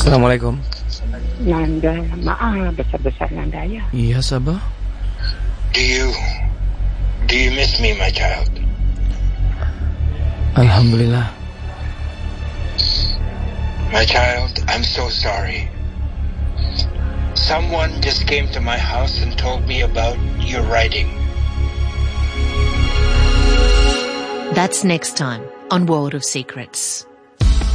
Assalamualaikum. Nanda, besar-besar Nanda ya. Iya, Sabah. Do you miss me, my child? Alhamdulillah. My child, I'm so sorry. Someone just came to my house and told me about your writing. That's next time on World of Secrets.